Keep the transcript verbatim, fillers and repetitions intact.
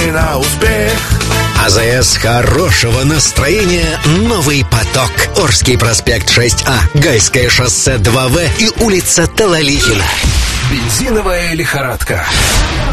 способны на успех. АЗС хорошего настроения «Новый поток». Орский проспект шесть А, Гайское шоссе два В и улица Талалихина. Бензиновая лихорадка.